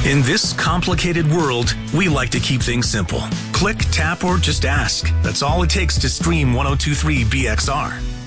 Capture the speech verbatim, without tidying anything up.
In this complicated world, we like to keep things simple. Click, tap, or just ask. That's all it takes to stream ten twenty-three B X R.